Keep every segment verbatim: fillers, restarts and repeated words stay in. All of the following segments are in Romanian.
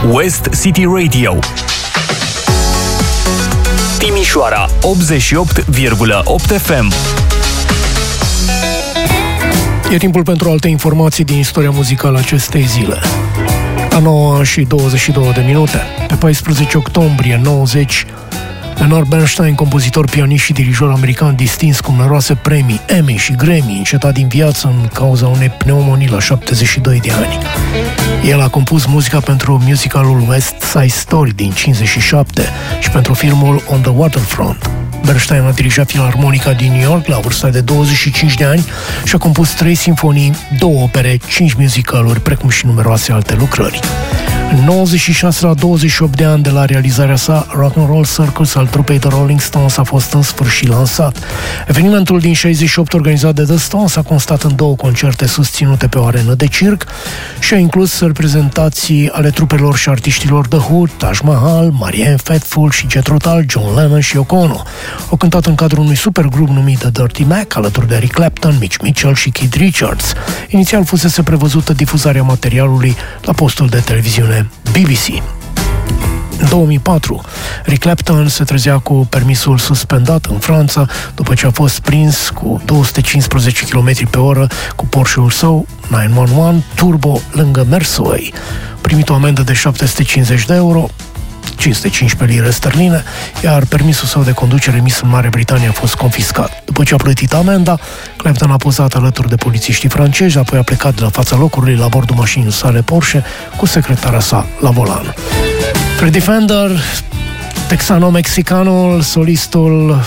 West City Radio, Timișoara optzeci și opt virgulă opt F M. E timpul pentru alte informații din istoria muzicală acestei zile. La nouă și douăzeci și două de minute, pe paisprezece octombrie nouăzeci, Leonard Bernstein, compozitor, pianist și dirijor american distins cu numeroase premii, Emmy și Grammy, încetat din viață în cauza unei pneumonii la șaptezeci și doi de ani. El a compus muzica pentru musicalul West Side Story din cincizeci și șapte și pentru filmul On the Waterfront. Bernstein a dirijat Filarmonica din New York la vârsta de douăzeci și cinci de ani și a compus trei simfonii, două opere, cinci musicaluri, precum și numeroase alte lucrări. În nouăzeci și șase, la douăzeci și opt de ani de la realizarea sa, Rock and Roll Circus al trupei The Rolling Stones a fost în sfârșit lansat. Evenimentul din șaizeci și opt organizat de The Stones a constat în două concerte susținute pe o arenă de circ și a inclus reprezentații ale trupelor și artiștilor The Who, Taj Mahal, Marianne Faithfull și Jethro Tull, John Lennon și Yoko Ono. Au cântat în cadrul unui supergrup numit The Dirty Mac, alături de Eric Clapton, Mitch Mitchell și Keith Richards. Inițial fusese prevăzută difuzarea materialului la postul de televiziune B B C. În două mii patru, Eric Clapton se trezea cu permisul suspendat în Franța după ce a fost prins cu două sute cincisprezece kilometri pe oră cu Porsche-ul său nouă unu unu Turbo lângă Mersey. Primit o amendă de șapte sute cincizeci de euro, cinci sute cincisprezece lire sterline, iar permisul său de conducere emis în Marea Britanie a fost confiscat. După ce a plătit amenda, Clapton a pozat alături de polițiștii francezi, apoi a plecat de la fața locului la bordul mașinii sale Porsche cu secretara sa la volan. Freddy Fender, texano-mexicanul, solistul,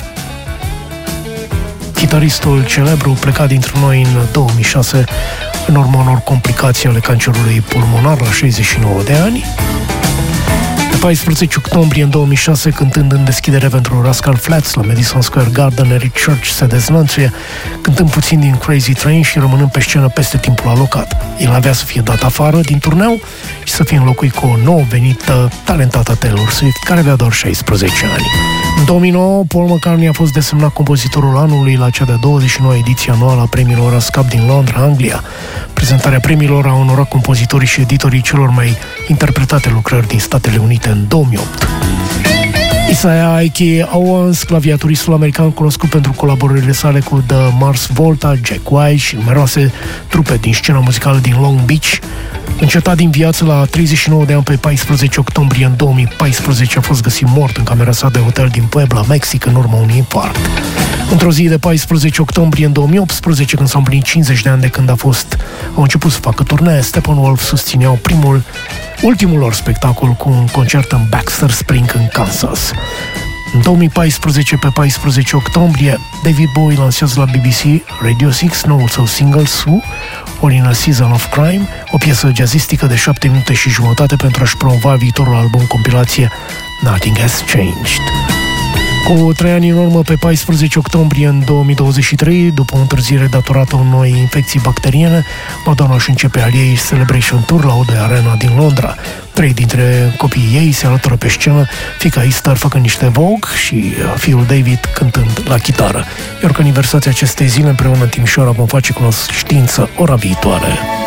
chitaristul celebru, plecat dintre noi în două mii șase în urma unor complicații ale cancerului pulmonar la șaizeci și nouă de ani. Pe paisprezece octombrie în două mii șase, cântând în deschidere pentru Rascal Flatts la Madison Square Garden, Eric Church se dezlănțuie, cântând puțin din Crazy Train și rămânând pe scenă peste timpul alocat. El avea să fie dat afară din turneu și să fie înlocuit cu o nouă venită, talentată Taylor Swift, care avea doar șaisprezece ani. În două mii nouă, Paul McCartney a fost desemnat compozitorul anului la cea de-a douăzeci și nouă ediție anuală a premiilor ASCAP din Londra, Anglia. Prezentarea premiilor a onorat compozitorii și editorii celor mai interpretate lucrări din Statele Unite în două mii opt. Isaiah Ike Owens, claviaturistul american cunoscut pentru colaborările sale cu The Mars Volta, Jack White și numeroase trupe din scena muzicală din Long Beach, încetat din viață la treizeci și nouă de ani pe paisprezece octombrie în două mii paisprezece, a fost găsit mort în camera sa de hotel din Puebla, Mexic, în urma unui infarct. Într-o zi de paisprezece octombrie în două mii optsprezece, când s-au împlinit cincizeci de ani de când a fost, au început să facă turnee, Steppenwolf susțineau primul, ultimul lor spectacol cu un concert în Baxter Spring, în Kansas. În două mii paisprezece, pe paisprezece octombrie, David Bowie lansează la B B C Radio șase noul său single Sue, or in a Season of Crime, o piesă jazzistică de șapte minute și jumătate pentru a-și promova viitorul album compilație Nothing Has Changed. Cu trei ani în urmă, pe paisprezece octombrie în două mii douăzeci și trei, după o întârziere datorată unei infecții bacteriene, Madonna își începe al ei Celebration Tour la O doi Arena din Londra. Trei dintre copiii ei se alătură pe scenă, fiica Easter făcând niște Vogue și fiul David cântând la chitară. Iar că aniversația acestei zile împreună în Timișoara vom face cunoștință ora viitoare.